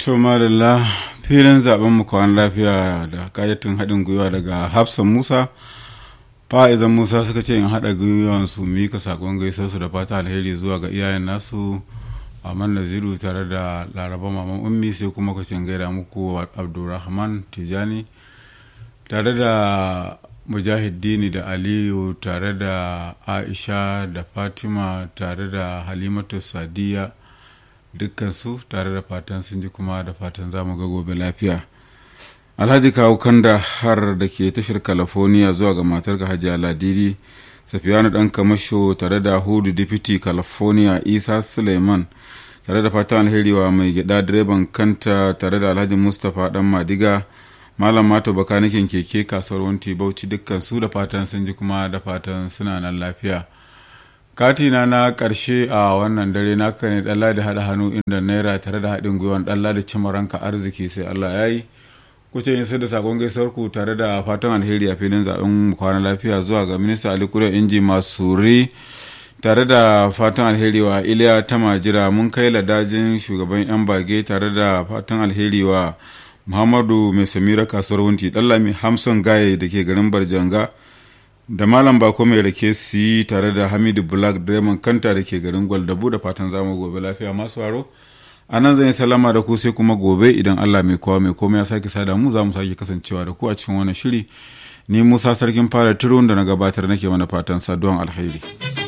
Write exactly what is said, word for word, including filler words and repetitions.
To madalla filin zaben mu kwan lafiya da kayatin haɗin gwiwa daga Hafsan Musa fa'izan Musa suka ce in haɗa gwiwan su mika sakon gaisuwar su da fata alheri zuwa ga iyayen nasu Aman Naziru tare da Laraba Maman Ummi, sai kuma kwacin gaida muku Abdulrahman Tijani tare da Mujahiddini da Aliyu tare da Aisha da Fatima tare da Halimatu Sadiya, dukkansu tare da fatan sun ji kuma da fatan zamu ga gobe lafiya. Alhaji kawo kanda har da ke tashar California zuwa ga matar ga Hajiya Ladidi Safiyanu dan Kamasho tare da Hudu Deputy California Isa Suleiman tare da fatan alheri wa mai gida direban kanta tare da Alhaji Mustapha dan Madiga Malam Mato bakanikin keke kasuwar Wanti Bauchi, dukkan su da fatan sun ji kuma da fatan suna nan lafiya. Katina na karshe a wannan dare naka ne dalla da hada hannu inda naira tare da haɗin gwiwan dalla da cimaranka arziki sai Allah ya yi. Kuce yin sai da sakon gaisuwar ku tare da fatan alheri a filin zaben kwana lafiya zuwa ga minista Ali Kure Inji Masuri tare da fatan alheri wa Iliya Tamajira mun kai ladajin shugaban yan bage tare da fatan alheri wa Muhammadu Mai Samira kasuwar Wunti Dallami Hamson Gaye da ke garin Barjanga da Malam Bako Mai Rake Si tare da Hamidu Black Diamond Kanta da ke garin Gwaldabu, da fatan zamu gobe lafiya masu waro. A nan zan yi salama da ku sai kuma gobe idan Allah mai kowa mai komai ya sake sada mu za mu sake kasancewa da ku a cikin wannan shiri. Ni Musa Sarkin Fara Turun da na gabatar nake mana fatan saduwan alheri.